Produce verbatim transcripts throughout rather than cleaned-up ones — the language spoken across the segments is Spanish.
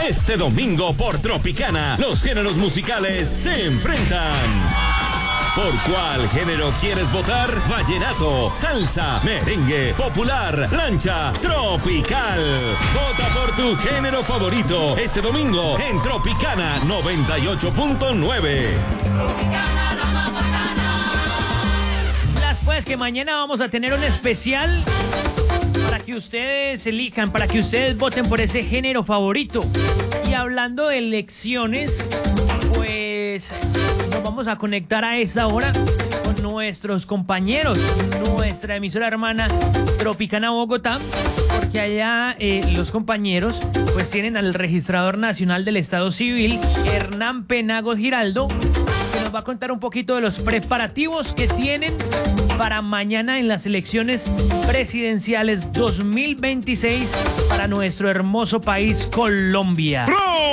Este domingo por Tropicana, los géneros musicales se enfrentan. ¿Por cuál género quieres votar? Vallenato, salsa, merengue, popular, lancha, tropical. Vota por tu género favorito este domingo en Tropicana noventa y ocho punto nueve. Las pues que mañana vamos a tener un especial para que ustedes elijan, para que ustedes voten por ese género favorito. Y hablando de elecciones, pues nos vamos a conectar a esta hora con nuestros compañeros, nuestra emisora hermana Tropicana Bogotá, porque allá eh, los compañeros pues tienen al registrador nacional del Estado Civil, Hernán Penagos Giraldo, que nos va a contar un poquito de los preparativos que tienen para mañana en las elecciones presidenciales dos mil veintiséis para nuestro hermoso país Colombia.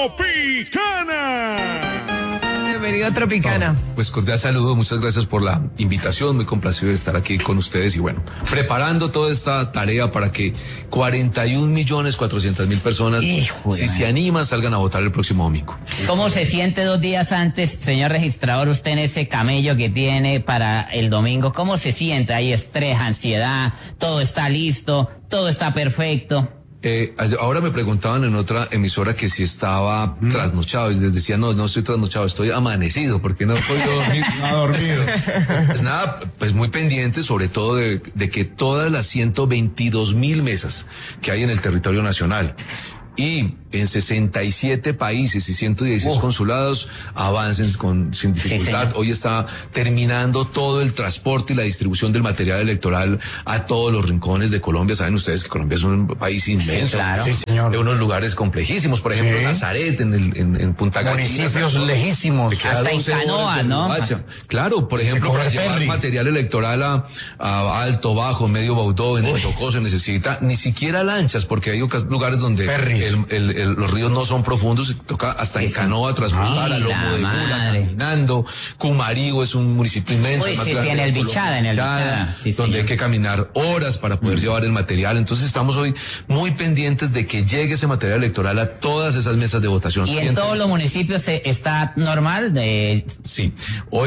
¡Tropicana! Bienvenido a Tropicana. Oh, pues cordial saludo, muchas gracias por la invitación, muy complacido de estar aquí con ustedes y bueno, preparando toda esta tarea para que cuarenta y un millones cuatrocientas mil personas, Hijo si se animan, salgan a votar el próximo domingo. ¿Cómo se siente dos días antes, señor registrador, usted en ese camello que tiene para el domingo? ¿Cómo se siente? ¿Hay estrés, ansiedad? ¿Todo está listo? ¿Todo está perfecto? Eh, ahora me preguntaban en otra emisora que si estaba mm. trasnochado y les decía, no, no estoy trasnochado, estoy amanecido porque no he podido dormir. No ha dormido. Pues nada, pues muy pendiente sobre todo de, de que todas las ciento veintidós mil mesas que hay en el territorio nacional y en sesenta y siete países y ciento dieciséis oh. consulados avancen con, sin dificultad. Sí, Hoy está terminando todo el transporte y la distribución del material electoral a todos los rincones de Colombia. Saben ustedes que Colombia es un país inmenso. Sí, claro. Sí, señor. De unos lugares complejísimos, por ejemplo, sí. Nazaret, en, el, en, en Punta Gallina. Municipios lejísimos. Hasta en canoa, ¿no? Claro, por ejemplo, para llevar ferry. material electoral a, a Alto, Bajo, Medio Baudó, en Uy. el Chocó se necesita ni siquiera lanchas, porque hay lugares donde el, el, el, los ríos no son profundos, se toca hasta en canoa transportar a lomo de mula, caminando. Cumarío es un municipio inmenso. Uy, más sí, grande sí, en el Bichada, en el Bichada, sí, donde hay que caminar horas para poder mm. llevar el material. Entonces estamos hoy muy pendientes de que llegue ese material electoral a todas esas mesas de votación. ¿Y en todos los municipios está normal? De... Sí. Hoy